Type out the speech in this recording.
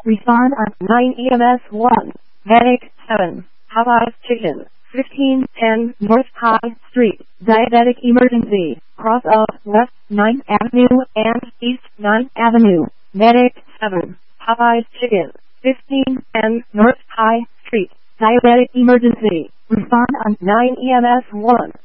Respond on 9 EMS 1. Medic 7. Popeyes Chicken. 1510 North High Street. Diabetic emergency. Cross of West 9th Avenue and East 9th Avenue. Medic 7. Popeyes Chicken. 1510 North High Street. Diabetic emergency. Respond on 9 EMS 1.